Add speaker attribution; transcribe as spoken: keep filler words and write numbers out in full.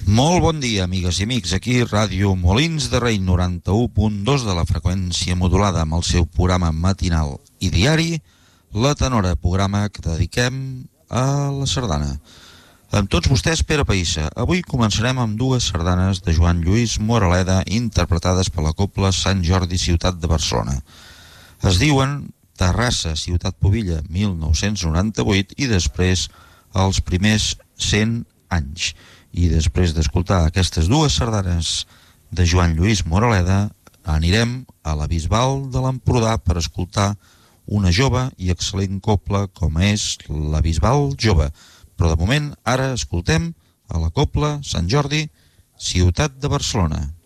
Speaker 1: Molt bon dia, amigues i amics. Aquí Ràdio Molins de Rei, noranta-u punt dos de la freqüència modulada, amb el seu programa matinal i diari, La Tenora, programa que dediquem a la sardana. Amb tots vostès, Pere Païssa. Avui començarem amb dues sardanes de Joan Lluís Moraleda, interpretades per la Cobla Sant Jordi, ciutat de Barcelona. Es diuen Terrassa, ciutat Pubilla, mil nou-cents noranta-vuit, i després els primers cent anys. I després d'escoltar aquestes dues sardanes de Joan Lluís Moraleda, anirem a la Bisbal de l'Empordà per escoltar una jove i excel·lent cobla com és la Bisbal Jove. Però de moment ara escoltem a la Cobla Sant Jordi, ciutat de Barcelona.